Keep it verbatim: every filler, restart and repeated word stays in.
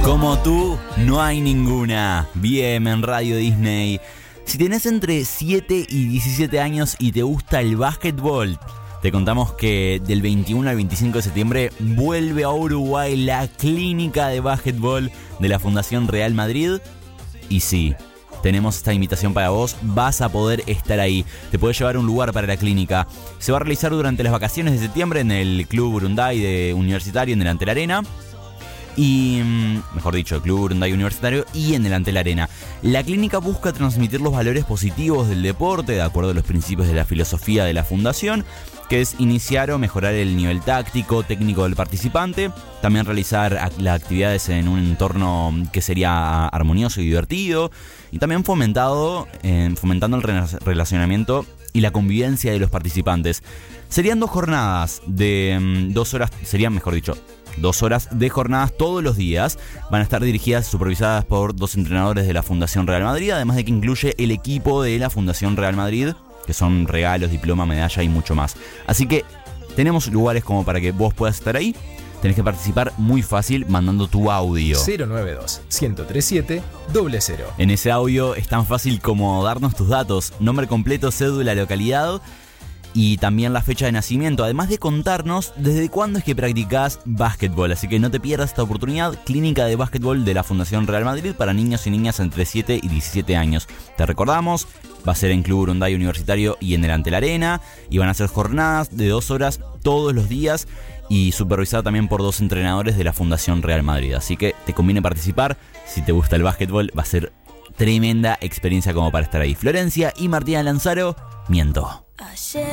Como tú, no hay ninguna. Bien, en Radio Disney. Si tenés entre siete y diecisiete años y te gusta el básquetbol, te contamos que del veintiuno al veinticinco de septiembre vuelve a Uruguay la clínica de básquetbol de la Fundación Real Madrid. Y sí, tenemos esta invitación para vos, vas a poder estar ahí. Te podés llevar un lugar para la clínica. Se va a realizar durante las vacaciones de septiembre en el Club Urunday de Universitario en el Antel Arena. Y, mejor dicho, el Club Urunday Universitario y en el Antel Arena. La clínica busca transmitir los valores positivos del deporte de acuerdo a los principios de la filosofía de la fundación, que es iniciar o mejorar el nivel táctico, técnico del participante, también realizar las actividades en un entorno que sería armonioso y divertido, y también fomentado, eh, fomentando el relacionamiento y la convivencia de los participantes. Serían dos jornadas de um, dos horas, serían, mejor dicho, Dos horas de jornadas todos los días. Van a estar dirigidas y supervisadas por dos entrenadores de la Fundación Real Madrid, además de que incluye el equipo de la Fundación Real Madrid, que son regalos, diploma, medalla y mucho más. Así que tenemos lugares como para que vos puedas estar ahí. Tenés que participar muy fácil mandando tu audio. cero nueve dos, uno cero tres siete, cero cero. En ese audio es tan fácil como darnos tus datos, nombre completo, cédula, localidad y también la fecha de nacimiento, además de contarnos desde cuándo es que practicás básquetbol. Así que no te pierdas esta oportunidad. Clínica de básquetbol de la Fundación Real Madrid para niños y niñas entre siete y diecisiete años. Te recordamos, va a ser en Club Urunday Universitario y en el Antel Arena, y van a ser jornadas de dos horas todos los días y supervisada también por dos entrenadores de la Fundación Real Madrid. Así que te conviene participar. Si te gusta el básquetbol, va a ser tremenda experiencia como para estar ahí. Florencia y Martina Lanzaro, miento.